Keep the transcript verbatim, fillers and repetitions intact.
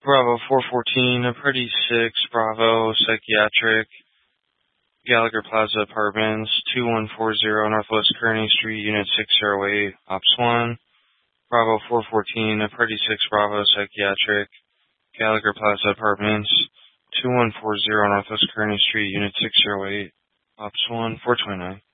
Bravo four fourteen, Pretty six, Bravo, Psychiatric, Gallagher Plaza Apartments, two one four zero Northwest Kearney Street, Unit six oh eight, Ops one. Bravo four fourteen, Pretty six, Bravo, Psychiatric, Gallagher Plaza Apartments, two one four zero Northwest Kearney Street, Unit six oh eight, Ops one, four twenty-nine.